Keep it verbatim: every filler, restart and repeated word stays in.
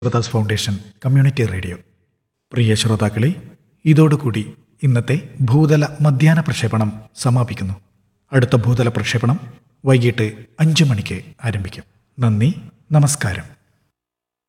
Brothers foundation community radio. പ്രിയ ശ്രോതാക്കളെ, ഇതോടുകൂടി ഇന്നത്തെ ഭൂതല മധ്യാഹ്ന പ്രക്ഷേപണം സമാപിക്കുന്നു. അടുത്ത ഭൂതല പ്രക്ഷേപണം വൈകിട്ട് അഞ്ച് മണിക്ക് ആരംഭിക്കും. നന്ദി, നമസ്കാരം.